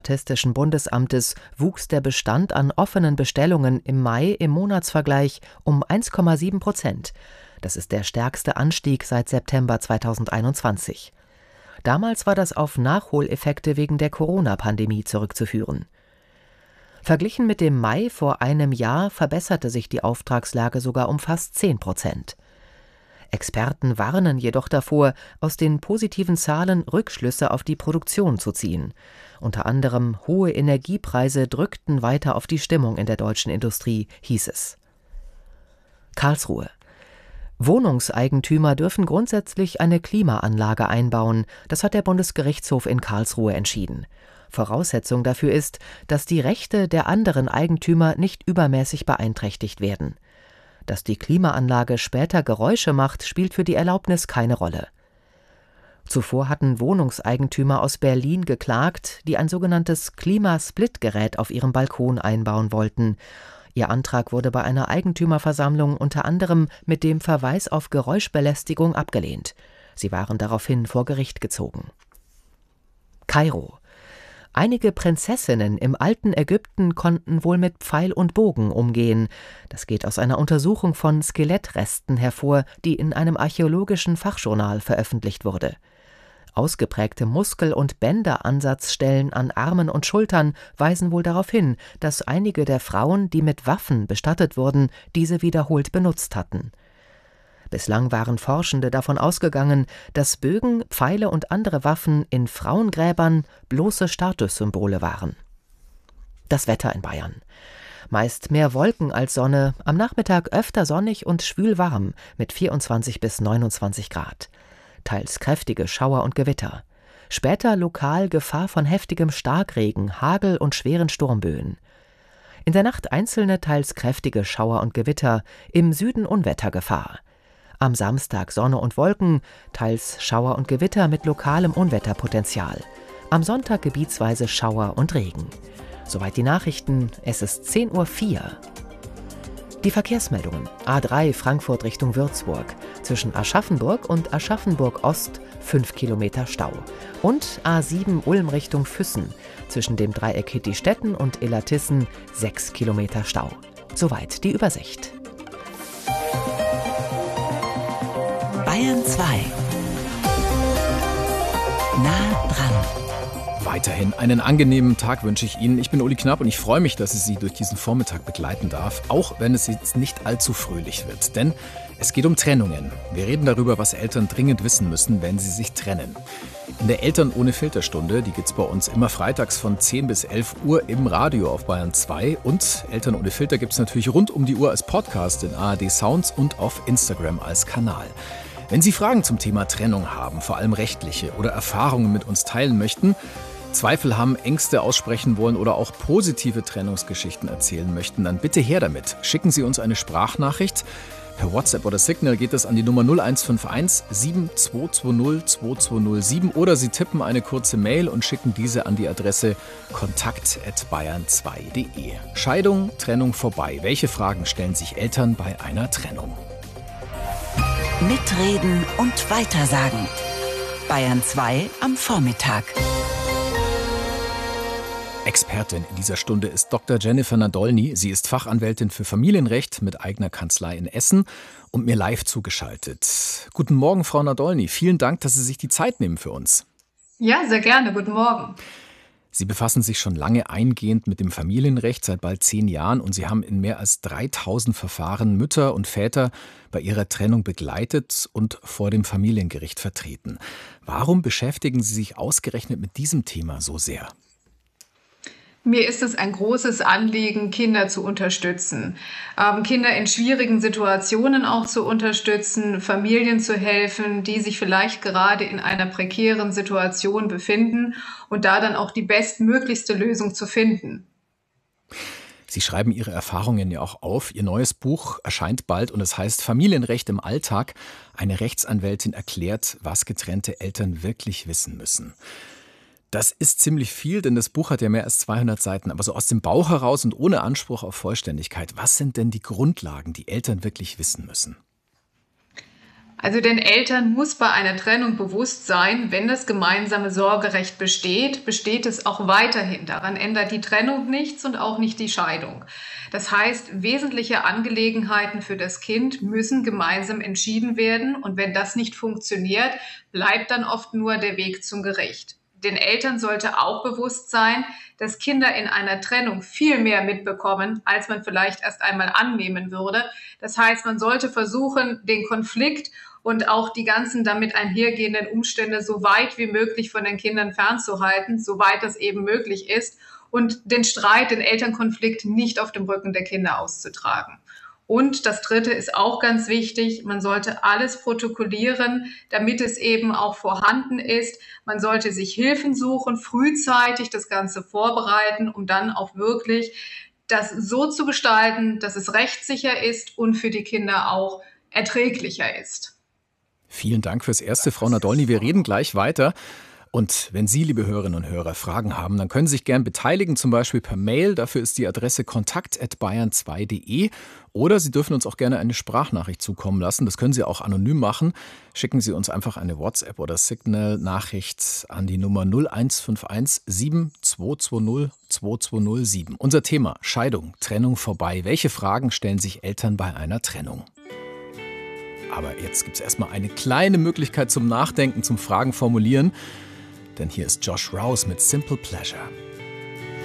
Statistischen Bundesamtes wuchs der Bestand an offenen Bestellungen im Mai im Monatsvergleich um 1,7%. Das ist der stärkste Anstieg seit September 2021. Damals war das auf Nachholeffekte wegen der Corona-Pandemie zurückzuführen. Verglichen mit dem Mai vor einem Jahr verbesserte sich die Auftragslage sogar um fast 10%. Experten warnen jedoch davor, aus den positiven Zahlen Rückschlüsse auf die Produktion zu ziehen. Unter anderem hohe Energiepreise drückten weiter auf die Stimmung in der deutschen Industrie, hieß es. Karlsruhe. Wohnungseigentümer dürfen grundsätzlich eine Klimaanlage einbauen. Das hat der Bundesgerichtshof in Karlsruhe entschieden. Voraussetzung dafür ist, dass die Rechte der anderen Eigentümer nicht übermäßig beeinträchtigt werden. Dass die Klimaanlage später Geräusche macht, spielt für die Erlaubnis keine Rolle. Zuvor hatten Wohnungseigentümer aus Berlin geklagt, die ein sogenanntes Klimasplitgerät auf ihrem Balkon einbauen wollten. Ihr Antrag wurde bei einer Eigentümerversammlung unter anderem mit dem Verweis auf Geräuschbelästigung abgelehnt. Sie waren daraufhin vor Gericht gezogen. Kairo. Einige Prinzessinnen im alten Ägypten konnten wohl mit Pfeil und Bogen umgehen. Das geht aus einer Untersuchung von Skelettresten hervor, die in einem archäologischen Fachjournal veröffentlicht wurde. Ausgeprägte Muskel- und Bänderansatzstellen an Armen und Schultern weisen wohl darauf hin, dass einige der Frauen, die mit Waffen bestattet wurden, diese wiederholt benutzt hatten. Bislang waren Forschende davon ausgegangen, dass Bögen, Pfeile und andere Waffen in Frauengräbern bloße Statussymbole waren. Das Wetter in Bayern. Meist mehr Wolken als Sonne, am Nachmittag öfter sonnig und schwül warm mit 24 bis 29 Grad. Teils kräftige Schauer und Gewitter. Später lokal Gefahr von heftigem Starkregen, Hagel und schweren Sturmböen. In der Nacht einzelne, teils kräftige Schauer und Gewitter, im Süden Unwettergefahr. Am Samstag Sonne und Wolken, teils Schauer und Gewitter mit lokalem Unwetterpotenzial. Am Sonntag gebietsweise Schauer und Regen. Soweit die Nachrichten, es ist 10:04 Uhr. Die Verkehrsmeldungen. A3 Frankfurt Richtung Würzburg. Zwischen Aschaffenburg und Aschaffenburg-Ost 5 Kilometer Stau. Und A7 Ulm Richtung Füssen. Zwischen dem Dreieck Hittistetten und Illertissen 6 Kilometer Stau. Soweit die Übersicht. Bayern 2. Nah dran. Weiterhin einen angenehmen Tag wünsche ich Ihnen. Ich bin Uli Knapp und ich freue mich, dass ich Sie durch diesen Vormittag begleiten darf, auch wenn es jetzt nicht allzu fröhlich wird. Denn es geht um Trennungen. Wir reden darüber, was Eltern dringend wissen müssen, wenn sie sich trennen. In der Eltern ohne Filterstunde, die gibt's bei uns immer freitags von 10 bis 11 Uhr im Radio auf Bayern 2. Und Eltern ohne Filter gibt's natürlich rund um die Uhr als Podcast in ARD Sounds und auf Instagram als Kanal. Wenn Sie Fragen zum Thema Trennung haben, vor allem rechtliche, oder Erfahrungen mit uns teilen möchten, Zweifel haben, Ängste aussprechen wollen oder auch positive Trennungsgeschichten erzählen möchten, dann bitte her damit. Schicken Sie uns eine Sprachnachricht. Per WhatsApp oder Signal geht es an die Nummer 0151 7220 2207 oder Sie tippen eine kurze Mail und schicken diese an die Adresse kontakt@bayern2.de. Scheidung, Trennung vorbei. Welche Fragen stellen sich Eltern bei einer Trennung? Mitreden und weitersagen. Bayern 2 am Vormittag. Expertin in dieser Stunde ist Dr. Jennifer Nadolny. Sie ist Fachanwältin für Familienrecht mit eigener Kanzlei in Essen und mir live zugeschaltet. Guten Morgen, Frau Nadolny. Vielen Dank, dass Sie sich die Zeit nehmen für uns. Ja, sehr gerne. Guten Morgen. Sie befassen sich schon lange eingehend mit dem Familienrecht, seit bald 10 Jahren, und Sie haben in mehr als 3000 Verfahren Mütter und Väter bei ihrer Trennung begleitet und vor dem Familiengericht vertreten. Warum beschäftigen Sie sich ausgerechnet mit diesem Thema so sehr? Mir ist es ein großes Anliegen, Kinder zu unterstützen, Kinder in schwierigen Situationen auch zu unterstützen, Familien zu helfen, die sich vielleicht gerade in einer prekären Situation befinden und da dann auch die bestmöglichste Lösung zu finden. Sie schreiben Ihre Erfahrungen ja auch auf. Ihr neues Buch erscheint bald und es heißt Familienrecht im Alltag. Eine Rechtsanwältin erklärt, was getrennte Eltern wirklich wissen müssen. Das ist ziemlich viel, denn das Buch hat ja mehr als 200 Seiten. Aber so aus dem Bauch heraus und ohne Anspruch auf Vollständigkeit, was sind denn die Grundlagen, die Eltern wirklich wissen müssen? Also den Eltern muss bei einer Trennung bewusst sein, wenn das gemeinsame Sorgerecht besteht, besteht es auch weiterhin. Daran ändert die Trennung nichts und auch nicht die Scheidung. Das heißt, wesentliche Angelegenheiten für das Kind müssen gemeinsam entschieden werden. Und wenn das nicht funktioniert, bleibt dann oft nur der Weg zum Gericht. Den Eltern sollte auch bewusst sein, dass Kinder in einer Trennung viel mehr mitbekommen, als man vielleicht erst einmal annehmen würde. Das heißt, man sollte versuchen, den Konflikt und auch die ganzen damit einhergehenden Umstände so weit wie möglich von den Kindern fernzuhalten, soweit das eben möglich ist, und den Streit, den Elternkonflikt nicht auf dem Rücken der Kinder auszutragen. Und das Dritte ist auch ganz wichtig, man sollte alles protokollieren, damit es eben auch vorhanden ist. Man sollte sich Hilfen suchen, frühzeitig das Ganze vorbereiten, um dann auch wirklich das so zu gestalten, dass es rechtssicher ist und für die Kinder auch erträglicher ist. Vielen Dank fürs Erste, Frau Nadolny. Wir reden gleich weiter. Und wenn Sie, liebe Hörerinnen und Hörer, Fragen haben, dann können Sie sich gern beteiligen, zum Beispiel per Mail. Dafür ist die Adresse kontakt@bayern2.de. Oder Sie dürfen uns auch gerne eine Sprachnachricht zukommen lassen. Das können Sie auch anonym machen. Schicken Sie uns einfach eine WhatsApp- oder Signal-Nachricht an die Nummer 0151 7220 2207. Unser Thema: Scheidung, Trennung vorbei. Welche Fragen stellen sich Eltern bei einer Trennung? Aber jetzt gibt es erstmal eine kleine Möglichkeit zum Nachdenken, zum Fragen formulieren. Denn hier ist Josh Rouse mit Simple Pleasure.